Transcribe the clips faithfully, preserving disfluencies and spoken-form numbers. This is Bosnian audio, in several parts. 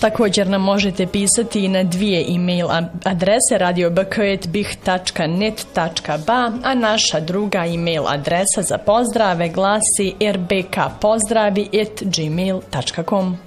Također nam možete pisati i na dvije e-mail adrese radio b k at b i h tačka net tačka b a, a naša druga e-mail adresa za pozdrave glasi r b k pozdravi at gmail tačka com.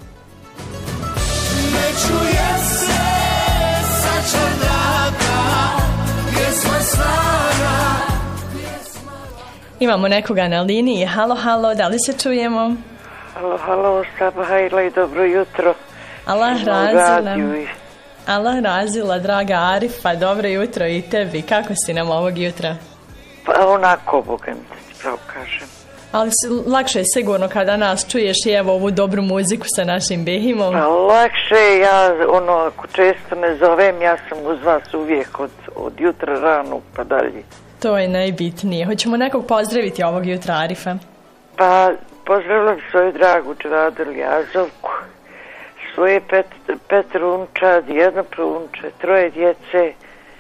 Imamo nekoga na liniji. Halo, halo, da li se čujemo? Halo, halo, sabahajla i dobro jutro. Allah razila. Allah razila, draga Arifa, dobro jutro i tebi. Kako si nam ovog jutra? Pa onako, Bogem, da ti pravo kažem. Ali lakše je sigurno kada nas čuješ i evo ovu dobru muziku sa našim Behimom. Pa lakše je, ja, ono, ako često ne zovem, ja sam uz vas uvijek od, od jutra rano pa dalje. To je najbitnije. Hoćemo nekog pozdraviti ovog jutra, Arifa? Pa pozdravljam svoju dragu Džradu Lijazovku, svoje pet, pet unčad, jedno prunče, troje djece,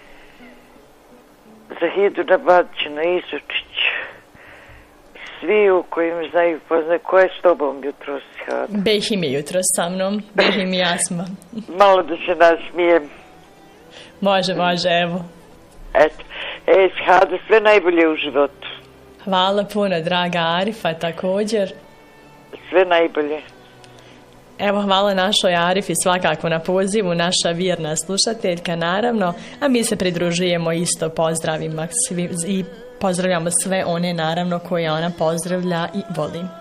Zahidu Nabadćina, Isučić, svi u kojim znaju poznaju. Ko je s tobom jutro si, Hada? Behim je jutro sa mnom, Behim i ja smo. Malo da se nasmijem. Može, može, evo. Eto, e, Hada, sve najbolje u životu. Hvala puno, draga Arifa, također. Sve najbolje. Evo, hvala našoj Arifi svakako na pozivu, naša vjerna slušateljka, naravno, a mi se pridružujemo isto pozdravima i pozdravljamo sve one, naravno, koje ona pozdravlja i voli.